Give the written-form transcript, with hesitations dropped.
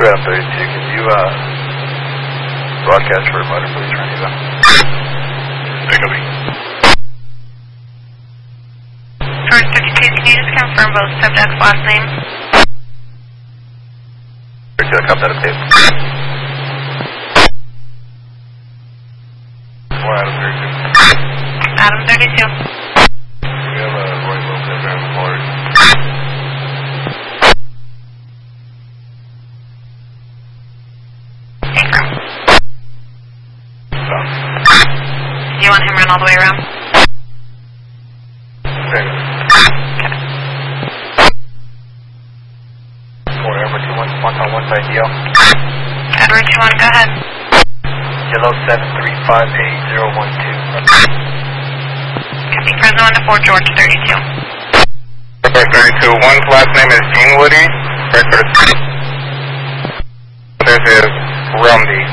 Route 32, can you broadcast for a motor, please, Randy? George 32, can you just confirm both subjects' last names? 32, I comes out of tape. Adam 32. We have Roy Lopez and Lord. Affirm. Do you want him run all the way around? Okay. Edward 2-1, one side DL. Edward 2-1, go ahead. Yellow 7358012. Copy, Fresno 1 to 4, George 32. 32, one's last name is Dinwiddie. This is Rumdy.